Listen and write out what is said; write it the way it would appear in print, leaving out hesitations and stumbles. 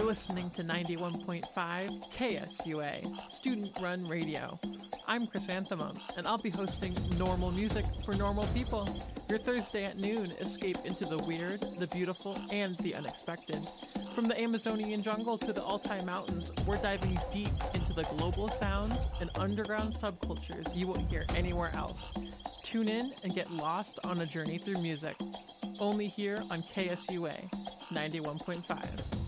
You're listening to 91.5 KSUA, student-run radio. I'm Chrysanthemum, and I'll be hosting normal music for normal people. Your Thursday at noon, escape into the weird, the beautiful, and the unexpected. From the Amazonian jungle to the Altai Mountains, we're diving deep into the global sounds and underground subcultures you won't hear anywhere else. Tune in and get lost on a journey through music. Only here on KSUA 91.5.